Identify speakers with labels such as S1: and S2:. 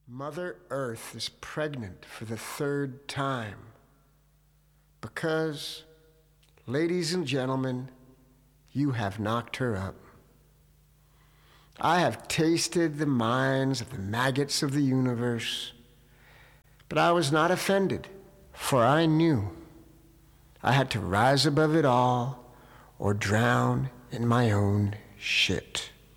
S1: Mother Earth is pregnant for the third time because, ladies and gentlemen, you have knocked her up. I have tasted the minds of the maggots of the universe, but I was not offended, for I knew I had to rise above it all or drown in my own shit.